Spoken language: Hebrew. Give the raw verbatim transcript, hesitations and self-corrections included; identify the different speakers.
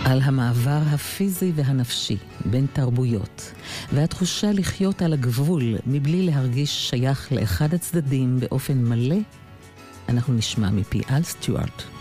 Speaker 1: על המעבר הפיזי והנפשי בין תרבויות, והתחושה לחיות על הגבול מבלי להרגיש שייך לאחד הצדדים באופן מלא, אנחנו נשמע מפי אל סטיוארט.